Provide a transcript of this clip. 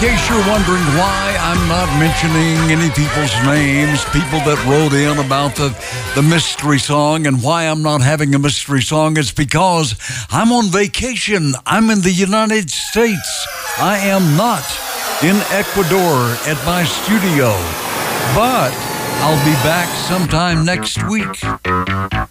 case you're wondering why I'm not mentioning any people's names, people that wrote in about the mystery song and why I'm not having a mystery song, it's because I'm on vacation. I'm in the United States. I am not in Ecuador at my studio, but I'll be back sometime next week.